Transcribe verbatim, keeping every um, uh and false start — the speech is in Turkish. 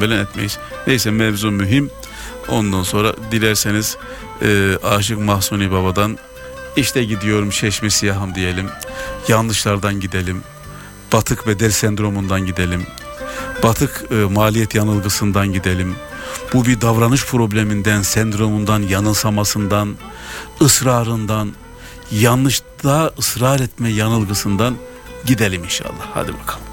muhtemelen etmeyiz. Neyse, mevzu mühim. Ondan sonra dilerseniz e, Aşık Mahsuni Baba'dan işte gidiyorum Çeşme Siyahım diyelim. Yanlışlardan gidelim. Batık bedel sendromundan gidelim. Batık e, maliyet yanılgısından gidelim. Bu bir davranış probleminden, sendromundan, yanılsamasından, ısrarından, yanlışta ısrar etme yanılgısından gidelim inşallah. Hadi bakalım.